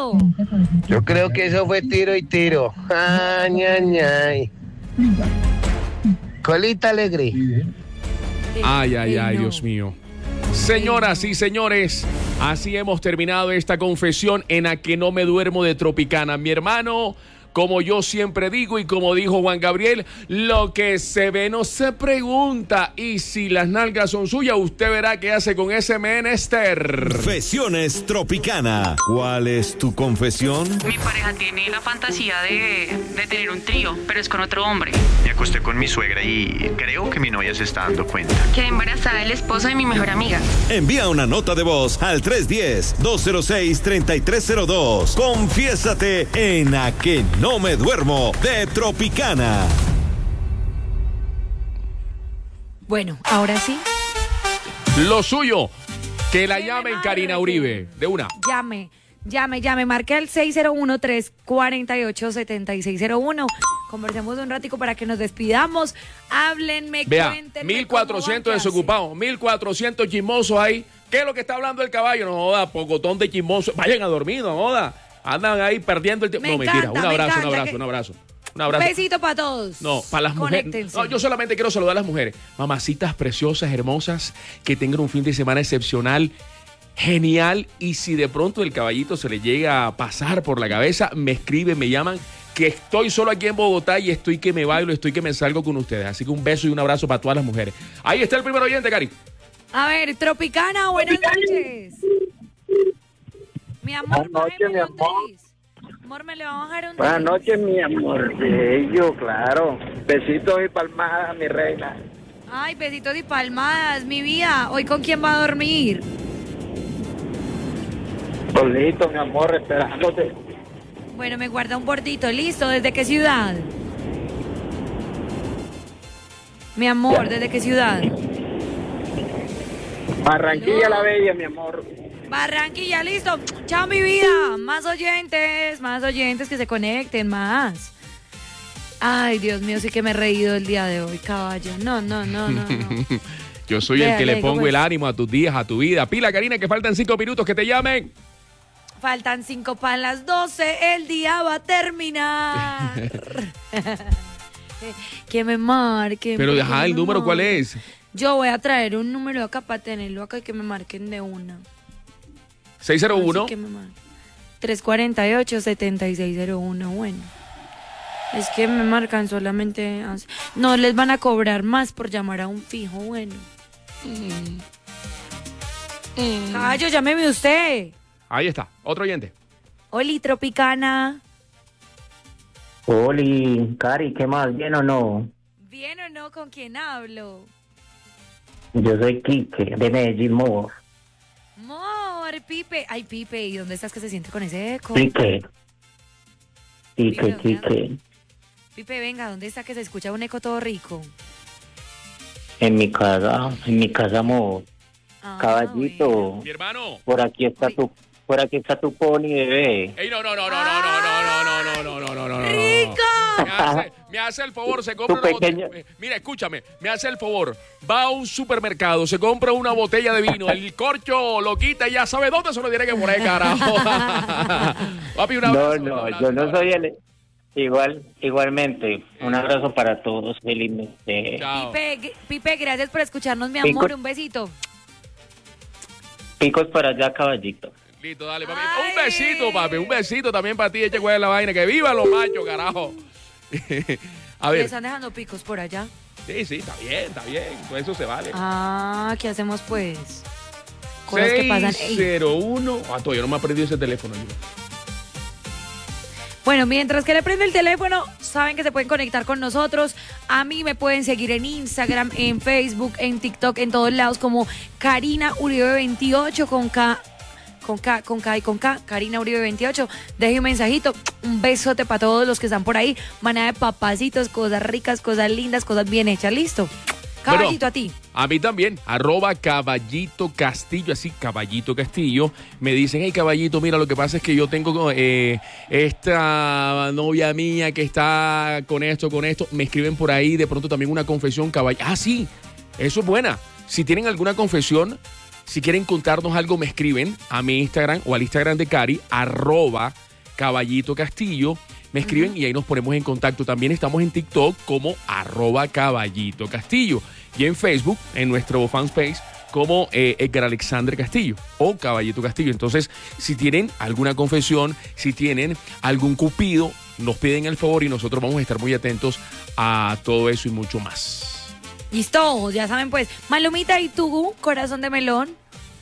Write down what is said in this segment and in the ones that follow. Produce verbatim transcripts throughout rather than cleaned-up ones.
Listo. Yo creo que eso fue tiro y tiro. Ay, ay, ay. Colita alegre. Ay, ay, ay, no. Dios mío. Señoras y señores, así hemos terminado esta confesión en la que no me duermo de Tropicana. Mi hermano, como yo siempre digo y como dijo Juan Gabriel, lo que se ve no se pregunta. Y si las nalgas son suyas, usted verá qué hace con ese menester. Confesiones Tropicana. ¿Cuál es tu confesión? Mi pareja tiene la fantasía de, de tener un trío, pero es con otro hombre. Me acosté con mi suegra y creo que mi novia se está dando cuenta. Quedé embarazada del esposo de mi mejor amiga. Envía una nota de voz al tres uno cero, dos cero seis, tres tres cero dos. Confiésate en A Que No Me Duermo de Tropicana. Bueno, ahora sí. Lo suyo, que la Que me llamen marque. Karina Uribe. De una. Llame, llame, llame. Marque al seis cero uno, tres cuatro ocho, siete seis cero uno. Conversemos un ratico para que nos despidamos. Háblenme, Vea, cuéntenme mil cómo cuatrocientos van, qué desocupados, mil cuatrocientos chismosos ahí. ¿Qué es lo que está hablando el caballo? No joda, pocotón de chismosos. Vayan a dormir, no joda. Andan ahí perdiendo el tiempo. Me No, mentira. encanta, Un me abrazo, un encanta abrazo, que- un abrazo. Un hacen. abrazo. Besito para todos. No, para las mujeres. Conéctense. No, yo solamente quiero saludar a las mujeres. Mamacitas preciosas, hermosas, que tengan un fin de semana excepcional, genial. Y si de pronto el caballito se le llega a pasar por la cabeza, me escriben, me llaman, que estoy solo aquí en Bogotá y estoy que me bailo, estoy que me salgo con ustedes. Así que un beso y un abrazo para todas las mujeres. Ahí está el primer oyente, Cari. A ver, Tropicana, buenas noches. Mi amor, Buenas noches, bájeme mi un amor. tris. Amor, me le va a bajar un Buenas tris. noches, mi amor bello, claro. Besitos y palmadas, mi reina. Ay, besitos y palmadas, mi vida. ¿Hoy con quién va a dormir? Solito, mi amor, esperándote. Bueno, me guarda un bordito. ¿Listo? ¿Desde qué ciudad? Mi amor, ¿desde qué ciudad? Barranquilla No. la Bella, mi amor. Barranquilla, listo. Chao, mi vida. Más oyentes, más oyentes que se conecten, más. Ay, Dios mío, sí que me he reído el día de hoy, caballo. No, no, no, no, no. Yo soy Vea, el que le le digo, pongo pues. el ánimo a tus días, a tu vida. Pila, Karina, que faltan cinco minutos que te llamen. Faltan cinco para las doce, el día va a terminar. Que me marquen. Pero que deja el me número, ¿cuál marquen. es? Yo voy a traer un número acá para tenerlo acá y que me marquen de una. seis cero uno. Así que me marquen. tres cuatro ocho, siete seis cero uno, bueno. Es que me marcan solamente... así. No les van a cobrar más por llamar a un fijo, bueno. Caballo, llámeme usted. Ahí está, otro oyente. Oli, Tropicana. Oli, Cari, ¿qué más? ¿Bien o no? ¿Bien o no? ¿Con quién hablo? Yo soy Quique, de Medellín, Mo. Mor, Pipe. Ay, Pipe, ¿y dónde estás que se siente con ese eco? Quique. Quique, Pipe, Quique. Pipe, venga, ¿dónde está que se escucha un eco todo rico? En mi casa, en mi casa, Mo. Ah, Caballito, bueno. Mi hermano. por aquí está Uy. tu, por aquí está tu pony, bebé. Ey, no, no, no, no, no, no, no, no, no, no, no, no, no, no. ¡Rico! Me hace, me hace el favor, se compra Tu una pequeño- botella. Mira, escúchame, me hace el favor. Va a un supermercado, se compra una botella de vino, el corcho lo quita y ya sabe dónde se lo tiene que poner, carajo. Papi, un No, abrazo. un no, abrazo, yo un no abrazo. soy el... Igual, igualmente, un abrazo para todos, felizmente. Chao. Pipe, Pipe, gracias por escucharnos, mi Pico. amor. Un besito. Picos para allá, caballito. Listo, dale, papi. Ay. Un besito, papi, un besito también para ti, eche cuál es la vaina, que viva los machos, carajo. A ¿Le ver, están dejando picos por allá? sí, sí, está bien, está bien, todo eso se vale. Ah, ¿qué hacemos pues? Cosas que pasan. Ey. seis cero uno. Ah, todavía no me ha aprendido ese teléfono. Yo. Bueno, mientras que le prende el teléfono, saben que se pueden conectar con nosotros. A mí me pueden seguir en Instagram, en Facebook, en TikTok, en todos lados como Karina Uribe veintiocho con K, con K, con K y con K, Karina Uribe veintiocho. Deje un mensajito, un besote para todos los que están por ahí. Manada de papacitos, cosas ricas, cosas lindas, cosas bien hechas. Listo. Caballito, Bueno, a ti. A mí también, arroba Caballito Castillo, así Caballito Castillo. Me dicen, hey Caballito, mira, lo que pasa es que yo tengo eh, esta novia mía que está con esto, con esto. Me escriben por ahí, de pronto también una confesión, Caballito. Ah, sí, eso es buena. Si tienen alguna confesión, Si quieren contarnos algo, me escriben a mi Instagram o al Instagram de Cari, arroba Caballito Castillo. Me escriben uh-huh. y ahí nos ponemos en contacto. También estamos en TikTok como arroba Caballito Castillo. Y en Facebook, en nuestro fanspace, como eh, Edgar Alexander Castillo o Caballito Castillo. Entonces, si tienen alguna confesión, si tienen algún cupido, nos piden el favor y nosotros vamos a estar muy atentos a todo eso y mucho más. Listo, ya saben pues. Malumita, ¿y tú, corazón de melón?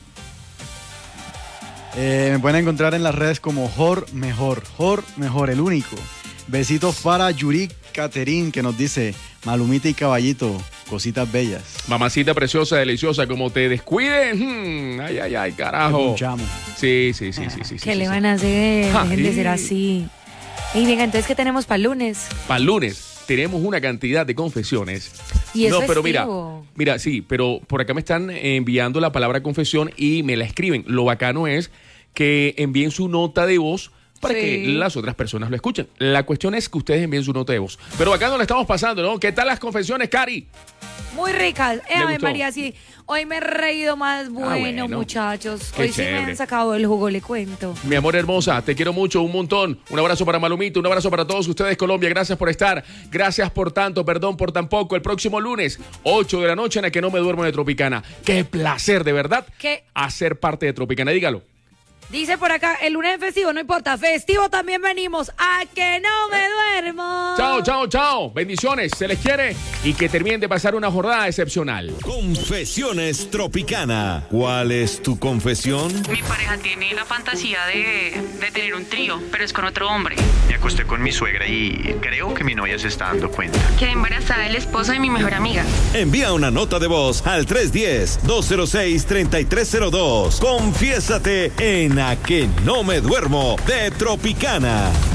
Eh, me pueden encontrar en las redes como Jor Mejor, Jor Mejor, el único. Besitos para Yuri Caterín, que nos dice: Malumita y Caballito, cositas bellas. Mamacita preciosa, deliciosa, como te descuides. Hmm, ay, ay, ay, carajo. Sí, sí, sí, sí, sí. ¿Qué sí, le sí. van a hacer? Ay. Dejen de ser así. Y venga, entonces, ¿qué tenemos para el lunes? Para el lunes tenemos una cantidad de confesiones. Y eso no, pero es mira, vivo. mira, sí, pero por acá me están enviando la palabra confesión y me la escriben. Lo bacano es que envíen su nota de voz para Sí. que las otras personas lo escuchen. La cuestión es que ustedes envíen su nota de voz. Pero acá no la estamos pasando, ¿no? ¿Qué tal las confesiones, Cari? Muy ricas. Eh, Ave gustó? María, sí. Hoy me he reído más bueno, bueno. muchachos. Qué Hoy sí me chévere. han sacado el jugo, le cuento. Mi amor hermosa, te quiero mucho, un montón. Un abrazo para Malumito, un abrazo para todos ustedes, Colombia. Gracias por estar. Gracias por tanto, perdón por tan poco. El próximo lunes, ocho de la noche, en la que no me duermo de Tropicana. Qué placer, de verdad, ¿Qué? hacer parte de Tropicana. Dígalo. Dice por acá, el lunes es festivo, no importa. Festivo también venimos. A que no me duermo. Chao, chao, chao. Bendiciones, se les quiere y que terminen de pasar una jornada excepcional. Confesiones Tropicana. ¿Cuál es tu confesión? Mi pareja tiene la fantasía de, de tener un trío, pero es con otro hombre. Me acosté con mi suegra y creo que mi novia se está dando cuenta. Quedé embarazada del esposo de mi mejor amiga. Envía una nota de voz al tres uno cero, dos cero seis, tres tres cero dos. Confiésate en A que no me duermo de Tropicana.